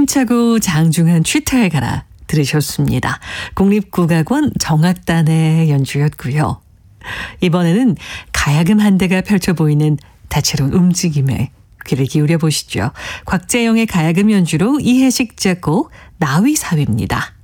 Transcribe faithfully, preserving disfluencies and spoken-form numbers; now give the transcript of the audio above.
힘차고 장중한 취타에 가라 들으셨습니다. 국립국악원 정악단의 연주였고요. 이번에는 가야금 한 대가 펼쳐 보이는 다채로운 움직임에 귀를 기울여 보시죠. 곽재영의 가야금 연주로 이해식 작곡 나위사위입니다.